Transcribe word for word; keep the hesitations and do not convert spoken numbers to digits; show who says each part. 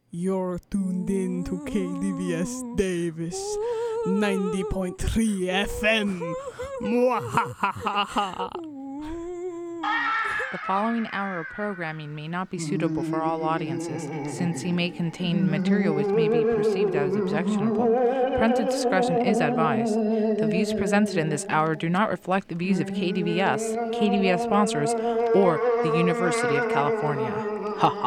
Speaker 1: You're tuned in to K D V S Davis ninety point three F M. Mwahahaha.
Speaker 2: The following hour of programming may not be suitable for all audiences, since he may contain material which may be perceived as objectionable. Parental discretion is advised. The views presented in this hour do not reflect the views of K D V S, K D V S sponsors, or the University of California. Ha ha.